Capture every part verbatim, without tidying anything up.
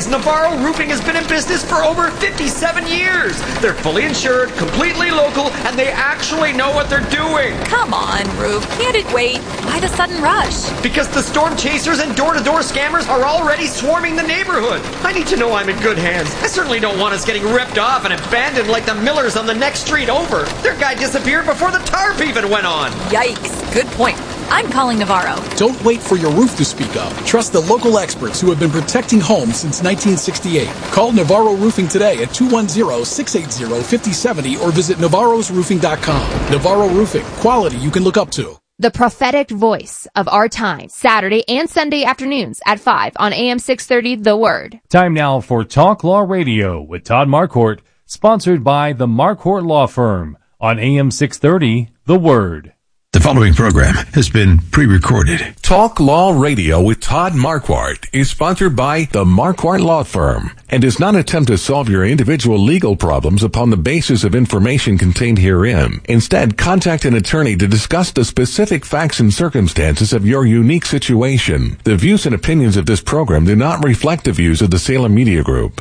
because Navarro Roofing has been in business for over fifty-seven years. They're fully insured, completely local, and they actually know what they're doing. Come on, Roof. Can't it wait? Why the sudden rush? Because the storm chasers and door-to-door scammers are already swarming the neighborhood. I need to know I'm in good hands. I certainly don't want us getting ripped off and abandoned like the Millers on the next street over. Their guy disappeared before the tarp even went on. Yikes. Good point. I'm calling Navarro. Don't wait for your roof to speak up. Trust the local experts who have been protecting homes since nineteen sixty-eight. Call Navarro Roofing today at two one zero, six eight zero, five zero seven zero or visit navarros roofing dot com. Navarro Roofing. Quality you can look up to. The prophetic voice of our time, Saturday and Sunday afternoons at five on A M six thirty, The Word. Time now for Talk Law Radio with Todd Marquardt, sponsored by the Marquardt Law Firm on A M six thirty, The Word. The following program has been pre-recorded. Talk Law Radio with Todd Marquardt is sponsored by the Marquardt Law Firm and does not attempt to solve your individual legal problems upon the basis of information contained herein. Instead, contact an attorney to discuss the specific facts and circumstances of your unique situation. The views and opinions of this program do not reflect the views of the Salem Media Group.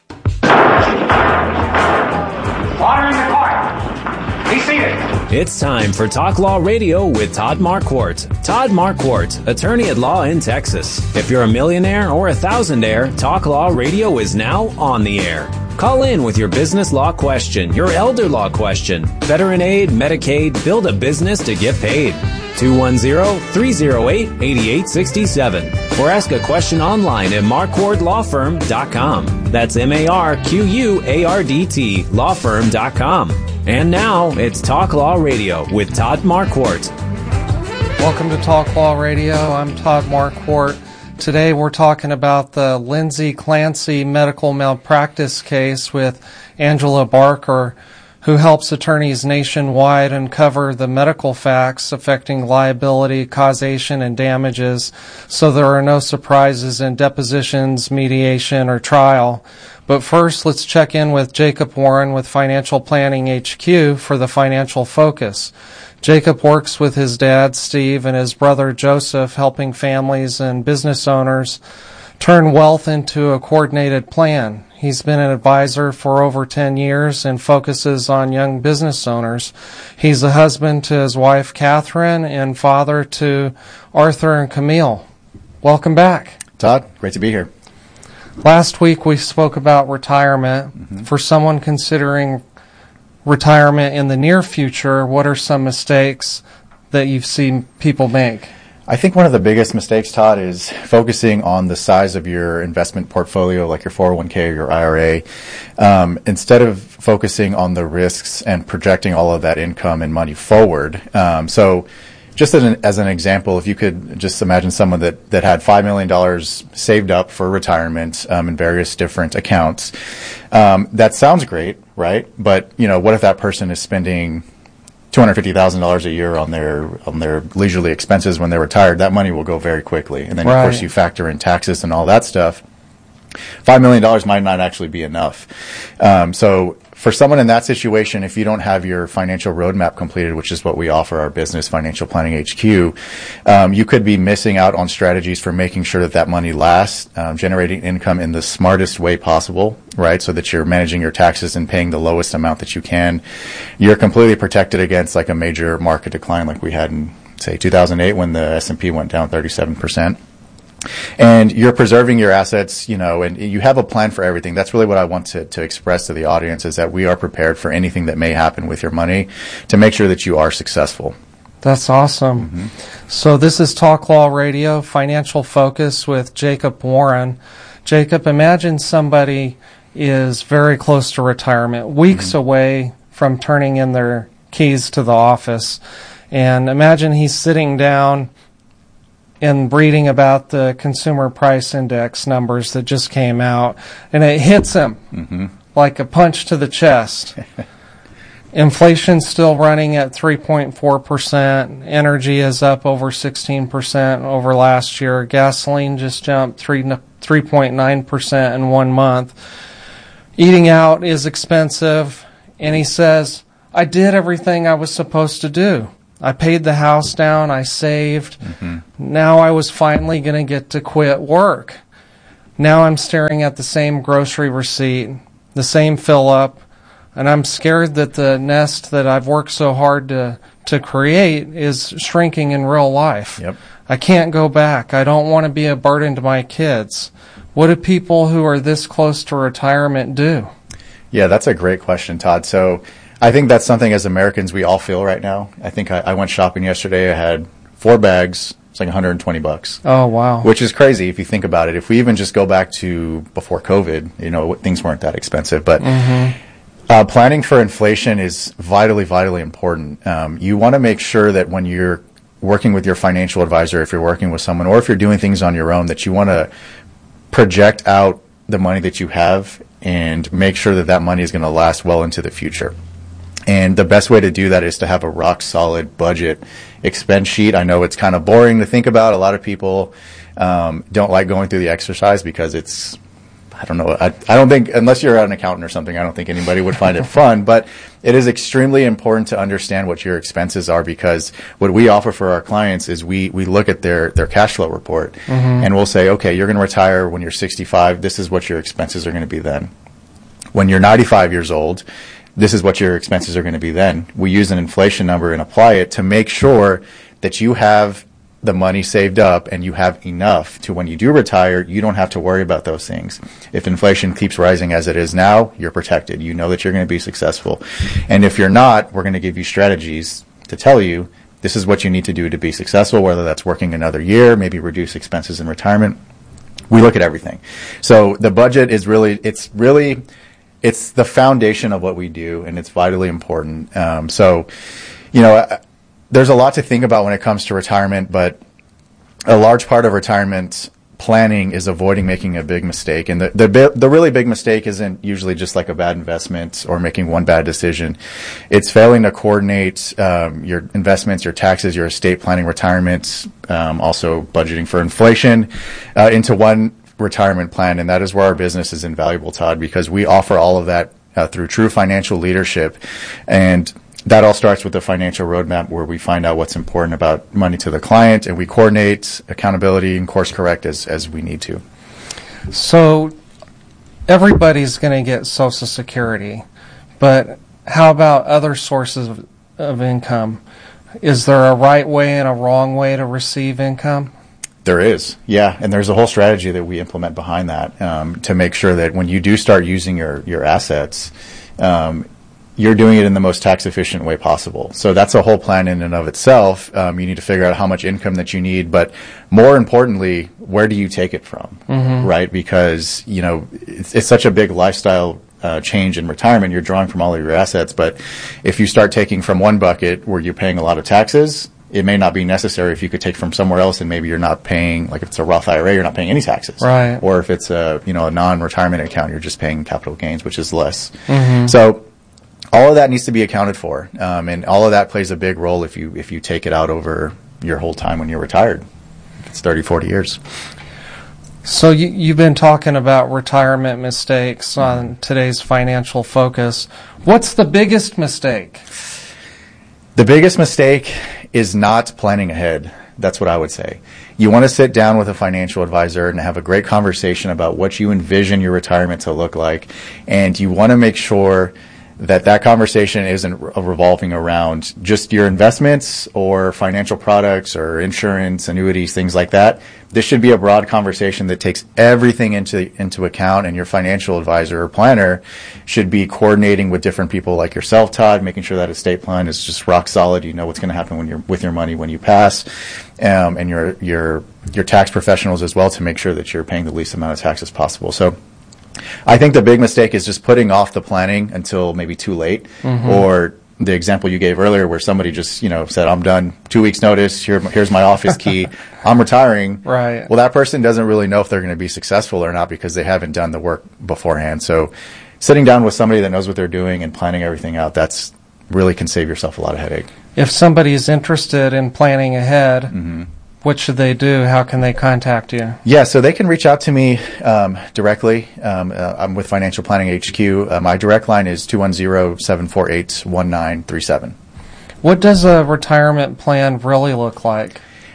Order in the court. Be seated. It's time for Talk Law Radio with Todd Marquardt. Todd Marquardt, attorney at law in Texas. If you're a millionaire or a thousandaire, Talk Law Radio is now on the air. Call in with your business law question, your elder law question, veteran aid, Medicaid, build a business to get paid. two one zero, three zero eight, eight eight six seven or ask a question online at marquardt law firm dot com. That's M A R Q U A R D T law firm dot com. And now it's Talk Law Radio with Todd Marquardt. Welcome to Talk Law Radio. I'm Todd Marquardt. Today we're talking about the Lindsay Clancy medical malpractice case with Angela Barker, who helps attorneys nationwide uncover the medical facts affecting liability, causation, and damages so there are no surprises in depositions, mediation, or trial. But first, let's check in with Jacob Warren with Financial Planning H Q for the Financial Focus. Jacob works with his dad, Steve, and his brother, Joseph, helping families and business owners turn wealth into a coordinated plan. He's been an advisor for over ten years and focuses on young business owners. He's a husband to his wife, Catherine, and father to Arthur and Camille. Welcome back. Todd, great to be here. Last week we spoke about retirement. Mm-hmm. For someone considering retirement in the near future, what are some mistakes that you've seen people make? I think one of the biggest mistakes, Todd, is focusing on the size of your investment portfolio, like your four oh one k or your I R A, um, instead of focusing on the risks and projecting all of that income and money forward. Um, so just as an, as an example, if you could just imagine someone that, that had five million dollars saved up for retirement um, in various different accounts, um, that sounds great, right? But, you know, what if that person is spending two hundred fifty thousand dollars a year on their on their leisurely expenses when they're retired? That money will go very quickly. And then, right. Of course, you factor in taxes and all that stuff. five million dollars might not actually be enough. Um, so for someone in that situation, if you don't have your financial roadmap completed, which is what we offer our business, Financial Planning H Q, um, you could be missing out on strategies for making sure that that money lasts, um, generating income in the smartest way possible, right? So that you're managing your taxes and paying the lowest amount that you can. You're completely protected against like a major market decline like we had in, say, two thousand eight when the S and P went down thirty-seven percent. And you're preserving your assets, you know, and you have a plan for everything. That's really what I want to, to express to the audience, is that we are prepared for anything that may happen with your money to make sure that you are successful. That's awesome. Mm-hmm. So this is Talk Law Radio, Financial Focus with Jacob Warren. Jacob, imagine somebody is very close to retirement, weeks mm-hmm. away from turning in their keys to the office. And imagine he's sitting down and reading about the consumer price index numbers that just came out, and it hits him mm-hmm. like a punch to the chest. Inflation's still running at three point four percent. Energy is up over sixteen percent over last year. Gasoline just jumped three point nine percent in one month. Eating out is expensive, and he says, I did everything I was supposed to do. I paid the house down, I saved. Mm-hmm. Now I was finally going to get to quit work. Now I'm staring at the same grocery receipt, the same fill up, and I'm scared that the nest that I've worked so hard to, to create is shrinking in real life. Yep. I can't go back. I don't want to be a burden to my kids. What do people who are this close to retirement do? Yeah, that's a great question, Todd. So I think that's something as Americans we all feel right now. I think I, I went shopping yesterday. I had four bags. It's like one hundred twenty bucks. Oh, wow. Which is crazy if you think about it. If we even just go back to before COVID, you know, things weren't that expensive. But Mm-hmm. uh, planning for inflation is vitally, vitally important. Um, you want to make sure that when you're working with your financial advisor, if you're working with someone, or if you're doing things on your own, that you want to project out the money that you have and make sure that that money is going to last well into the future. And the best way to do that is to have a rock solid budget expense sheet. I know it's kind of boring to think about. A lot of people um, don't like going through the exercise because it's, I don't know, I, I don't think, unless you're an accountant or something, I don't think anybody would find it fun. But it is extremely important to understand what your expenses are, because what we offer for our clients is we, we look at their, their cash flow report Mm-hmm. and we'll say, okay, you're going to retire when you're sixty-five. This is what your expenses are going to be then. When you're ninety-five years old, this is what your expenses are going to be then. We use an inflation number and apply it to make sure that you have the money saved up and you have enough to when you do retire, you don't have to worry about those things. If inflation keeps rising as it is now, you're protected. You know that you're going to be successful. And if you're not, we're going to give you strategies to tell you this is what you need to do to be successful, whether that's working another year, maybe reduce expenses in retirement. We look at everything. So the budget is really, it's really, it's the foundation of what we do, and it's vitally important. Um, so, you know, there's a lot to think about when it comes to retirement, but a large part of retirement planning is avoiding making a big mistake. And the, the, the really big mistake isn't usually just like a bad investment or making one bad decision. It's failing to coordinate um, your investments, your taxes, your estate planning, retirement, um, also budgeting for inflation uh, into one retirement plan. And that is where our business is invaluable, Todd, because we offer all of that uh, through true financial leadership. And that all starts with the financial roadmap, where we find out what's important about money to the client, and we coordinate accountability and course correct as, as we need to. So everybody's going to get Social Security, but how about other sources of, of income? Is there a right way and a wrong way to receive income? There is, yeah, and there's a whole strategy that we implement behind that um, to make sure that when you do start using your, your assets, um, you're doing it in the most tax efficient way possible. So that's a whole plan in and of itself. Um, you need to figure out how much income that you need, but more importantly, where do you take it from, Mm-hmm. right? Because, you know, it's, it's such a big lifestyle uh, change in retirement. You're drawing from all of your assets, but if you start taking from one bucket where you're paying a lot of taxes, it may not be necessary if you could take from somewhere else, and maybe you're not paying, like if it's a Roth I R A, you're not paying any taxes. Right. Or if it's a, you know, a non-retirement account, you're just paying capital gains, which is less. Mm-hmm. So all of that needs to be accounted for, um, and all of that plays a big role if you if you take it out over your whole time when you're retired. If it's thirty, forty years. So you, you've been talking about retirement mistakes on today's Financial Focus. What's the biggest mistake? The biggest mistake is not planning ahead. That's what I would say. You want to sit down with a financial advisor and have a great conversation about what you envision your retirement to look like, and you want to make sure that that conversation isn't revolving around just your investments or financial products or insurance, annuities, things like that. This should be a broad conversation that takes everything into into account, and your financial advisor or planner should be coordinating with different people like yourself, Todd, making sure that estate plan is just rock solid. You know what's going to happen when you're with your money when you pass, um, and your your your tax professionals as well, to make sure that you're paying the least amount of taxes possible. So I think the big mistake is just putting off the planning until maybe too late, Mm-hmm. or the example you gave earlier where somebody just, you know, said, I'm done, two weeks notice, here, here's my office key, I'm retiring. Right. Well, that person doesn't really know if they're going to be successful or not because they haven't done the work beforehand. So sitting down with somebody that knows what they're doing and planning everything out, that's really can save yourself a lot of headache. If somebody's interested in planning ahead, Mm-hmm. what should they do? How can they contact you? Yeah, so they can reach out to me um, directly. Um, uh, I'm with Financial Planning H Q. Uh, my direct line is two one zero, seven four eight, one nine three seven. What does a retirement plan really look like?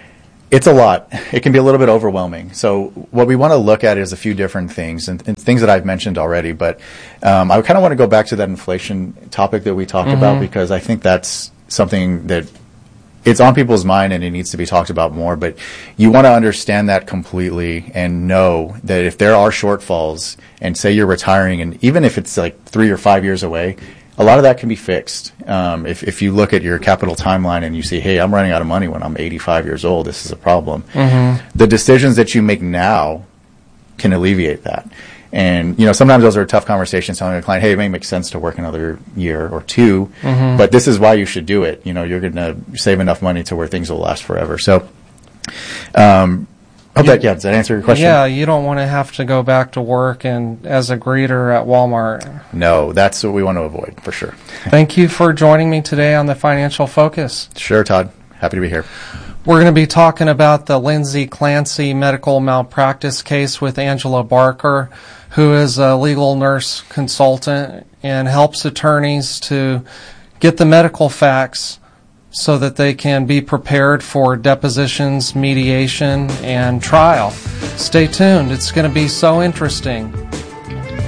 It's a lot. It can be a little bit overwhelming. So what we want to look at is a few different things, and, and things that I've mentioned already. But um, I kind of want to go back to that inflation topic that we talked mm-hmm. about, because I think that's something that it's on people's mind and it needs to be talked about more. But you want to understand that completely and know that if there are shortfalls, and say you're retiring, and even if it's like three or five years away, a lot of that can be fixed. Um, if, if you look at your capital timeline and you see, hey, I'm running out of money when I'm eighty-five years old, this is a problem. Mm-hmm. The decisions that you make now can alleviate that. And, you know, sometimes those are tough conversations telling a client, hey, it may make sense to work another year or two, mm-hmm. but this is why you should do it. You know, you're going to save enough money to where things will last forever. So, um, hope that, yeah, does that answer your question? Yeah, you don't want to have to go back to work and as a greeter at Walmart. No, that's what we want to avoid, for sure. Thank you for joining me today on the Financial Focus. Sure, Todd. Happy to be here. We're going to be talking about the Lindsay Clancy medical malpractice case with Angela Barker, who is a legal nurse consultant and helps attorneys to get the medical facts so that they can be prepared for depositions, mediation, and trial. Stay tuned. It's going to be so interesting.